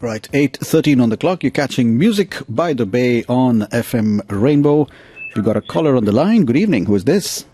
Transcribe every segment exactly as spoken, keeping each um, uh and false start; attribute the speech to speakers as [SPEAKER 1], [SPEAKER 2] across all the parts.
[SPEAKER 1] Right, eight thirteen on the clock. You're catching Music by the Bay on F M Rainbow. You've got a caller on the line. Good evening. Who is this?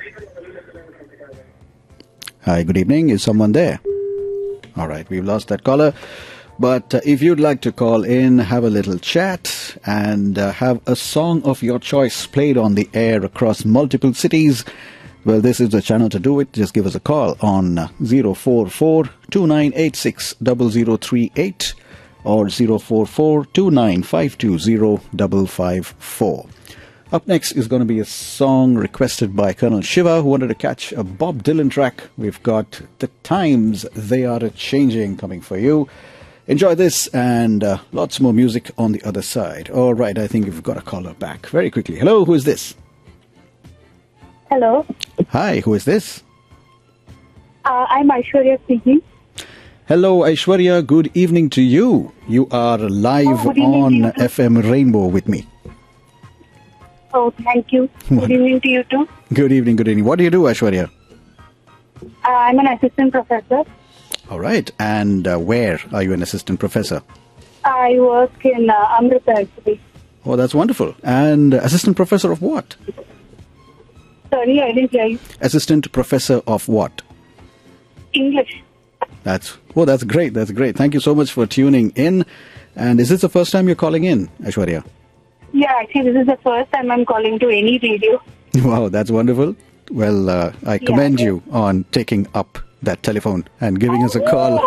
[SPEAKER 1] Hi, good evening. Is someone there? All right, we've lost that caller. But uh, if you'd like to call in, have a little chat, and uh, have a song of your choice played on the air across multiple cities, well, this is the channel to do it. Just give us a call on zero four four, two nine eight six, zero zero three eight or zero four four, two nine five two zero five five four. Up next is going to be a song requested by Colonel Shiva, who wanted to catch a Bob Dylan track. We've got The Times They Are A-Changing coming for you. Enjoy this and uh, lots more music on the other side. All right, I think we've got a caller back very quickly. Hello, who is this?
[SPEAKER 2] Hello.
[SPEAKER 1] Hi, who is this?
[SPEAKER 2] Uh, I'm Aishwarya speaking.
[SPEAKER 1] Hello, Aishwarya. Good evening to you. You are live
[SPEAKER 2] Oh, good evening
[SPEAKER 1] on
[SPEAKER 2] to you too.
[SPEAKER 1] F M Rainbow with me.
[SPEAKER 2] Oh, thank you. Good evening to you too.
[SPEAKER 1] Good evening, good evening. What do you do, Aishwarya?
[SPEAKER 2] Uh, I'm an assistant professor.
[SPEAKER 1] All right. And uh, where are you an assistant professor?
[SPEAKER 2] I work in uh, Amrita actually.
[SPEAKER 1] Oh, that's wonderful. And assistant professor of what?
[SPEAKER 2] Sorry, I didn't hear you.
[SPEAKER 1] Assistant professor of what?
[SPEAKER 2] English.
[SPEAKER 1] That's oh, that's great. That's great. Thank you so much for tuning in. And is this the first time you're calling in, Aishwarya?
[SPEAKER 2] Yeah, actually, this is the first time I'm calling to any radio.
[SPEAKER 1] Wow, that's wonderful. Well, uh, I commend
[SPEAKER 2] yeah.
[SPEAKER 1] you on taking up that telephone and giving us a call.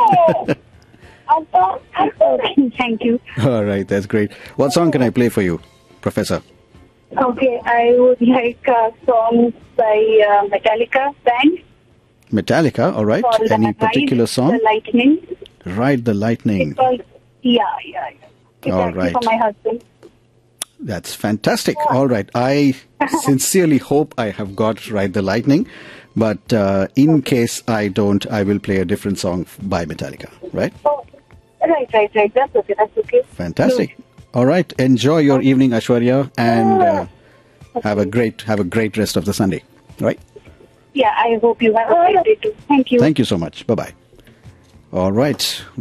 [SPEAKER 2] Thank you.
[SPEAKER 1] All right, that's great. What song can I play for you, Professor?
[SPEAKER 2] Okay, I would like a song by uh, Metallica band.
[SPEAKER 1] Metallica, all right.
[SPEAKER 2] called
[SPEAKER 1] Any
[SPEAKER 2] Ride
[SPEAKER 1] particular song?
[SPEAKER 2] The Lightning.
[SPEAKER 1] Ride the Lightning.
[SPEAKER 2] It's called, yeah, yeah, yeah. It's
[SPEAKER 1] All
[SPEAKER 2] actually
[SPEAKER 1] right.
[SPEAKER 2] for my husband.
[SPEAKER 1] That's fantastic. All right. I sincerely hope I have got Ride the Lightning. But uh, in case I don't, I will play a different song by Metallica, right?
[SPEAKER 2] Oh, right, right, right. That's okay. That's okay.
[SPEAKER 1] Fantastic. All right. Enjoy your evening, Aishwarya, and uh, have a great have a great rest of the Sunday. All right.
[SPEAKER 2] Yeah, I hope you have a great day too. Thank you.
[SPEAKER 1] Thank you so much. Bye bye. All right.